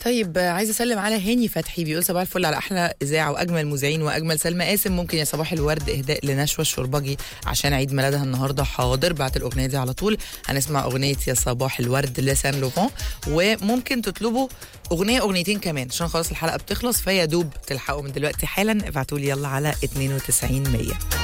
طيب عايزه اسلم على هاني فتحي، بيقول صباح الفل على احلى اذاعه واجمل مذيعين واجمل سلمى قاسم. ممكن يا صباح الورد اهداء لنشوى الشربجي عشان عيد ميلادها النهارده. حاضر، بعت الاغنيه دي على طول. هنسمع اغنيه يا صباح الورد لسان لوفون، وممكن تطلبوا اغنيتين كمان عشان خلاص الحلقه بتخلص، فيا دوب تلحقوا من دلوقتي حالا. ابعتوا لي يلا على 92 100.